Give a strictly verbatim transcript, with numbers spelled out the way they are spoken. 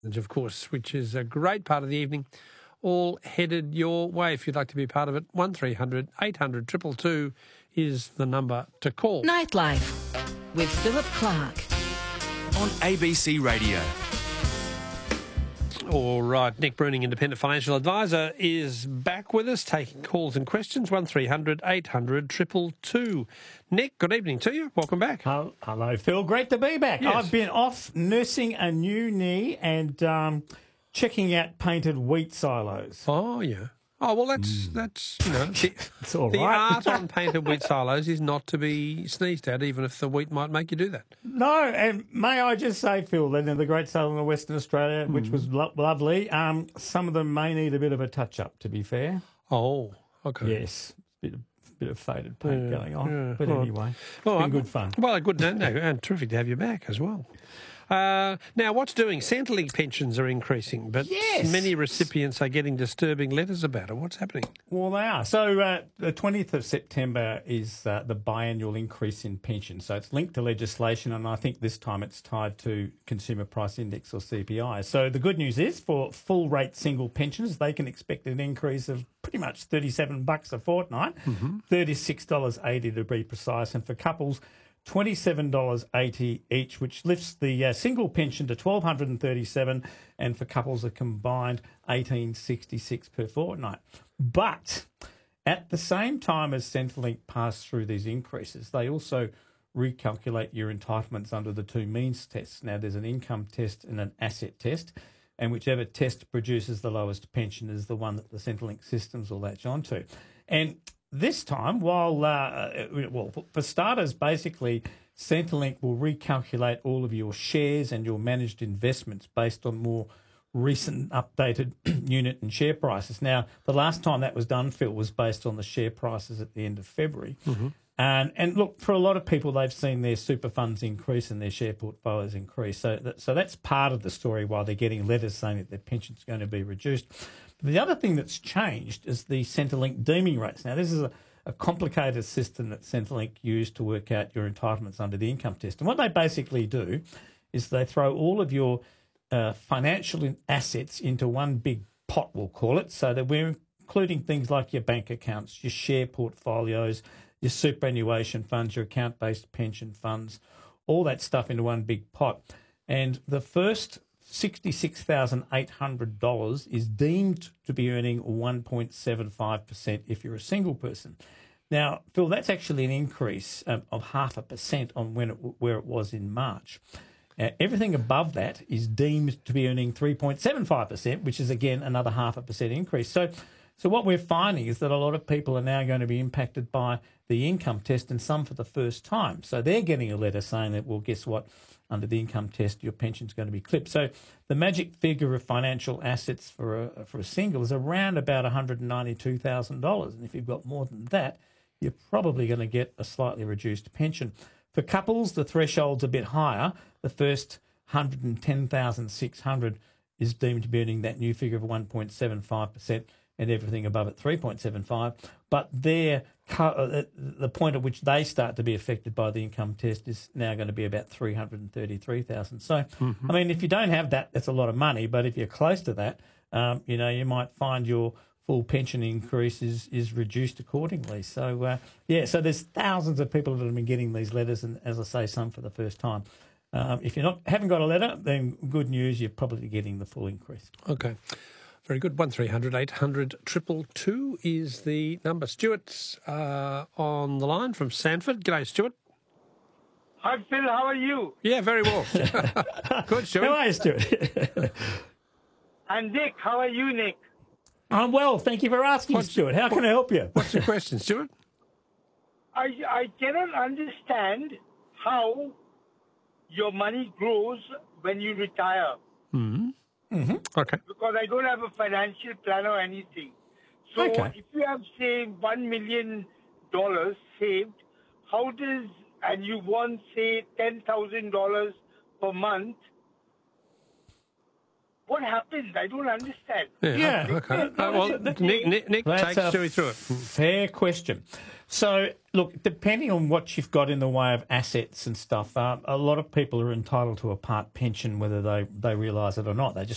of course, which is a great part of the evening, all headed your way. If you'd like to be part of it, one three hundred eight hundred two two two is the number to call. Nightlife with Philip Clark on A B C Radio. All right, Nick Bruning, Independent Financial Advisor, is back with us, taking calls and questions, one three hundred eight hundred two two two. Nick, good evening to you. Welcome back. Hello, hello, Phil. Great to be back. Yes. I've been off nursing a new knee and um, checking out painted wheat silos. Oh, yeah. Oh, well, that's, mm. that's you know, the, it's all the right. art on painted wheat silos is not to be sneezed at, even if the wheat might make you do that. No, and may I just say, Phil, then in the Great Sale in Western Australia, mm. which was lo- lovely, um, some of them may need a bit of a touch-up, to be fair. Oh, okay. Yes, bit of, bit of faded paint yeah, going on. Yeah. But well, anyway, it's well, been good fun. Well, good, no, no, and terrific to have you back as well. Uh, now, what's doing? Centrelink pensions are increasing, but yes. many recipients are getting disturbing letters about it. What's happening? Well, they are. So uh, the twentieth of September is uh, the biannual increase in pension. So it's linked to legislation, and I think this time it's tied to Consumer Price Index or C P I. So the good news is for full-rate single pensioners, they can expect an increase of pretty much thirty-seven bucks a fortnight, mm-hmm. thirty-six dollars eighty to be precise, and for couples, twenty-seven dollars eighty each, which lifts the uh, single pension to one thousand two hundred thirty-seven dollars, and for couples a combined one thousand eight hundred sixty-six dollars per fortnight. But at the same time as Centrelink passed through these increases, they also recalculate your entitlements under the two means tests. Now, there's an income test and an asset test, and whichever test produces the lowest pension is the one that the Centrelink systems will latch onto. And this time, while, uh, well, for starters, basically, Centrelink will recalculate all of your shares and your managed investments based on more recent updated unit and share prices. Now, the last time that was done, Phil, was based on the share prices at the end of February. Mm-hmm. And, and look, for a lot of people, they've seen their super funds increase and their share portfolios increase. So, that, so that's part of the story why they're getting letters saying that their pension's going to be reduced. The other thing that's changed is the Centrelink deeming rates. Now, this is a, a complicated system that Centrelink used to work out your entitlements under the income test. And what they basically do is they throw all of your uh, financial assets into one big pot, we'll call it, so that we're including things like your bank accounts, your share portfolios, your superannuation funds, your account-based pension funds, all that stuff into one big pot. And the first sixty-six thousand eight hundred dollars is deemed to be earning one point seven five percent if you're a single person. Now, Phil, that's actually an increase um, of half a percent on when it, where it was in March. Uh, everything above that is deemed to be earning three point seven five percent, which is, again, another half a percent increase. So, so what we're finding is that a lot of people are now going to be impacted by the income test, and some for the first time. So they're getting a letter saying that, well, guess what? Under the income test, your pension's going to be clipped. So the magic figure of financial assets for a, for a single is around about one hundred ninety-two thousand dollars. And if you've got more than that, you're probably going to get a slightly reduced pension. For couples, the threshold's a bit higher. The first one hundred ten thousand six hundred dollars is deemed to be earning that new figure of one point seven five percent, and everything above it three point seven five. But their the point at which they start to be affected by the income test is now going to be about three hundred thirty-three thousand. So, mm-hmm. I mean, if you don't have that, that's a lot of money. But if you're close to that, um, you know, you might find your full pension increase is, is reduced accordingly. So, uh, yeah, so there's thousands of people that have been getting these letters, and as I say, some for the first time. Um, if you not haven't got a letter, then good news, you're probably getting the full increase. Okay. Very good. one three hundred eight hundred two two two is the number. Stuart's uh, on the line from Sanford. G'day, Stuart. Hi, Phil. How are you? Yeah, very well. Good, Stuart. How are you, Stuart? And Nick, how are you, Nick? I'm well. Thank you for asking, what's, Stuart. How what, can I help you? What's your question, Stuart? I, I cannot understand how your money grows when you retire. Mm-hmm. Mm-hmm. Okay. Because I don't have a financial plan or anything. So okay. if you have, say, one million dollars saved, how does, and you want, say, ten thousand dollars per month, what happens? I don't understand. Yeah, yeah. okay. Uh, well, Nick, Nick, Nick takes Stewie through it. Fair question. So, look, depending on what you've got in the way of assets and stuff, uh, a lot of people are entitled to a part pension, whether they, they realise it or not. They just